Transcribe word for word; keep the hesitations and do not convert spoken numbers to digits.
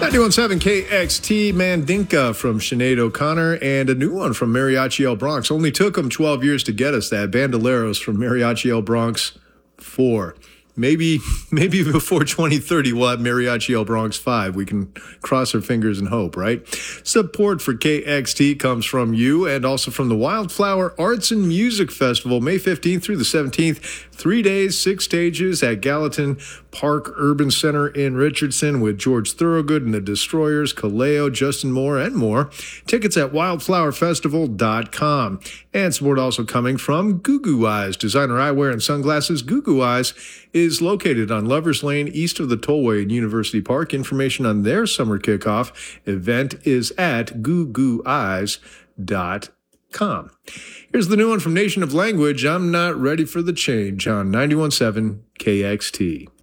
ninety-one point seven K X T, Mandinka from Sinead O'Connor, and a new one from Mariachi El Bronx. Only took them twelve years to get us that. Bandoleros from Mariachi El Bronx four. Maybe maybe before twenty thirty, we'll have Mariachi El Bronx five. We can cross our fingers and hope, right? Support for K X T comes from you and also from the Wildflower Arts and Music Festival, May fifteenth through the seventeenth. Three days, six stages at Gallatin Park Urban Center in Richardson with George Thorogood and the Destroyers, Kaleo, Justin Moore, and more. Tickets at wildflower festival dot com. And support also coming from Goo Goo Eyes, designer eyewear and sunglasses. Goo Goo Eyes is located on Lovers Lane, east of the Tollway in University Park. Information on their summer kickoff event is at goo goo eyes dot com. Here's the new one from Nation of Language, I'm Not Ready for the Change, on ninety-one point seven K X T.